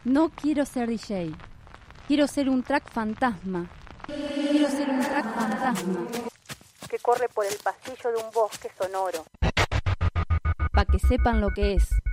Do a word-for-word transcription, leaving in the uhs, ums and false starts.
No quiero ser D J. Quiero ser un track fantasma. Quiero ser un track fantasma. Que corre por el pasillo de un bosque sonoro. Pa' que sepan lo que es